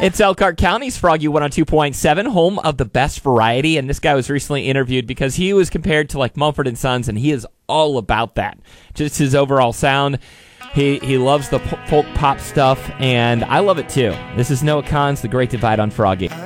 It's Elkhart County's Froggy 102.7, home of the best variety. And this guy was recently interviewed because he was compared to like Mumford & Sons, and he is all about that. Just his overall sound. He loves the folk pop stuff, and I love it too. This is Noah Kahan's The Great Divide on Froggy.